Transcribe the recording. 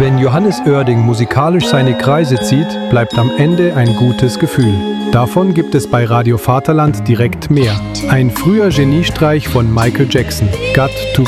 Wenn Johannes Oerding musikalisch seine Kreise zieht, bleibt am Ende ein gutes Gefühl. Davon gibt es bei Radio Vaterland direkt mehr. Ein früher Geniestreich von Michael Jackson, Got to